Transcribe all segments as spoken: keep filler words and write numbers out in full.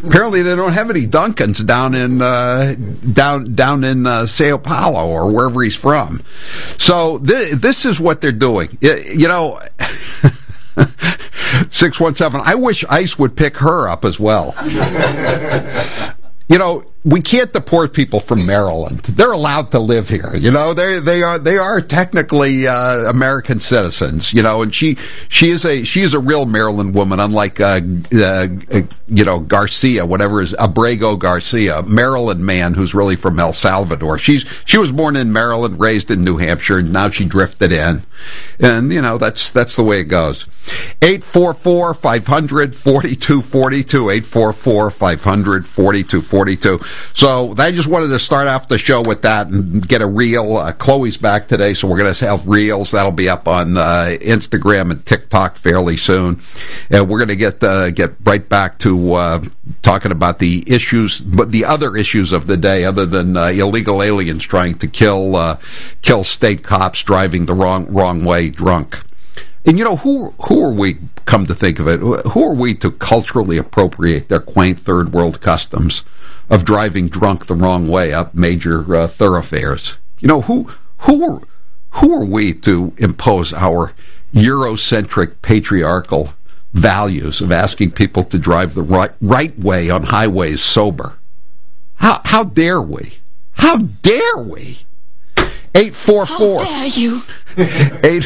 Apparently, they don't have any Duncans down in uh, down down in uh, Sao Paulo or wherever he's from. So th- this is what they're doing. You know, six one seven. I wish ICE would pick her up as well. You know, we can't deport people from Maryland. They're allowed to live here. You know, they they are they are technically uh, American citizens. You know, and she she is a she is a real Maryland woman, unlike uh, uh, you know Garcia, whatever is Abrego Garcia, Maryland man who's really from El Salvador. She's she was born in Maryland, raised in New Hampshire, and now she drifted in, and you know that's that's the way it goes. eight four four, five hundred, forty-two forty-two, eight four four, five hundred, forty-two forty-two. So I just wanted to start off the show with that and get a reel. Uh, Chloe's back today, so we're going to have reels. That'll be up on uh, Instagram and TikTok fairly soon. And we're going to get uh, get right back to uh, talking about the issues, but the other issues of the day, other than uh, illegal aliens trying to kill uh, kill state cops driving the wrong wrong way drunk. And, you know, who who are we, come to think of it, who are we to culturally appropriate their quaint third world customs of driving drunk the wrong way up major uh, thoroughfares? You know, who who are, who are we to impose our Eurocentric patriarchal values of asking people to drive the right, right way on highways sober? How, how dare we? How dare we? eight four four. How dare you? Eight.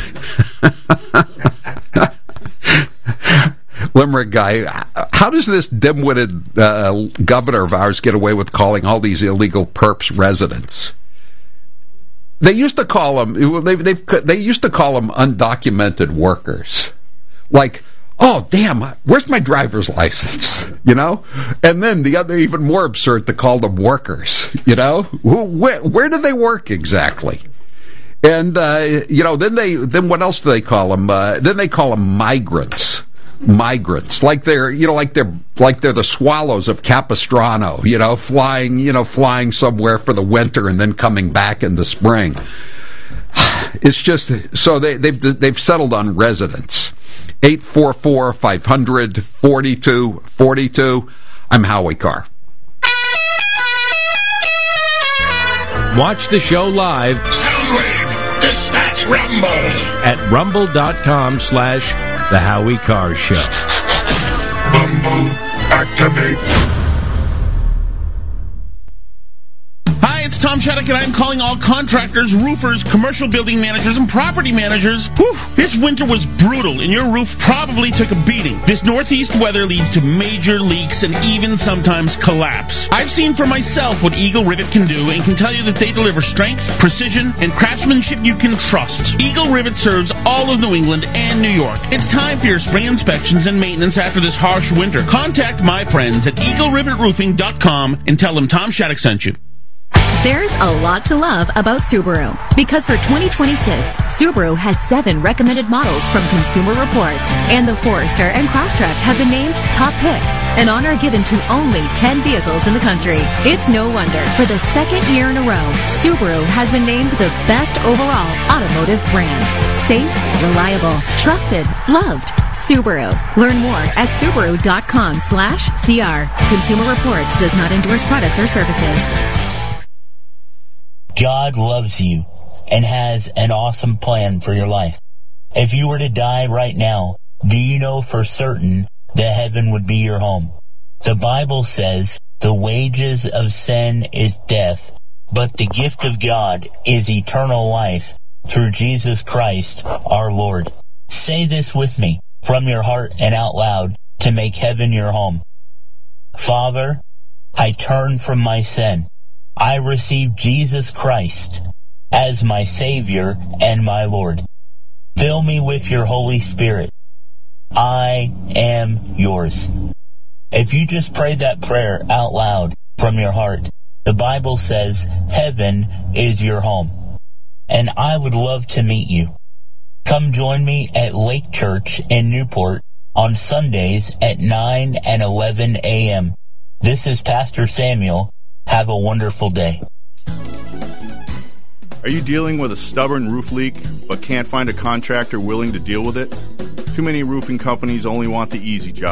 Limerick guy, how does this dim-witted uh, governor of ours get away with calling all these illegal perps residents? They used to call them. They they've, they used to call them undocumented workers. Like, oh damn, where's my driver's license? You know, and then the other, even more absurd, to call them workers. You know, where where do they work exactly? And uh, you know, then they then what else do they call them? Uh, then they call them migrants. Migrants, like they're you know like they're like they're the swallows of Capistrano. You know, flying you know flying somewhere for the winter and then coming back in the spring. It's just so they they've they've settled on residents. eight four four, five hundred, forty-two forty-two. I'm Howie Carr. Watch the show live. Soundwave, dispatch Rumble. At rumble.com slash The Howie Carr Show. Rumble, activate. It's Tom Shattuck, and I'm calling all contractors, roofers, commercial building managers, and property managers. Whew, this winter was brutal, and your roof probably took a beating. This northeast weather leads to major leaks and even sometimes collapse. I've seen for myself what Eagle Rivet can do, and can tell you that they deliver strength, precision, and craftsmanship you can trust. Eagle Rivet serves all of New England and New York. It's time for your spring inspections and maintenance after this harsh winter. Contact my friends at eagle rivet roofing dot com and tell them Tom Shattuck sent you. There's a lot to love about Subaru, because for twenty twenty-six, Subaru has seven recommended models from Consumer Reports, and the Forester and Crosstrek have been named top picks, an honor given to only ten vehicles in the country. It's no wonder, for the second year in a row, Subaru has been named the best overall automotive brand. Safe, reliable, trusted, loved. Subaru. Learn more at Subaru.com slash CR. Consumer Reports does not endorse products or services. God loves you and has an awesome plan for your life. If you were to die right now, do you know for certain that heaven would be your home? The Bible says the wages of sin is death, but the gift of God is eternal life through Jesus Christ our Lord. Say this with me from your heart and out loud to make heaven your home. Father, I turn from my sin. I receive Jesus Christ as my Savior and my Lord. Fill me with your Holy Spirit. I am yours. If you just prayed that prayer out loud from your heart, the Bible says heaven is your home. And I would love to meet you. Come join me at Lake Church in Newport on Sundays at nine and eleven a.m. This is Pastor Samuel. Have a wonderful day. Are you dealing with a stubborn roof leak but can't find a contractor willing to deal with it? Too many roofing companies only want the easy job.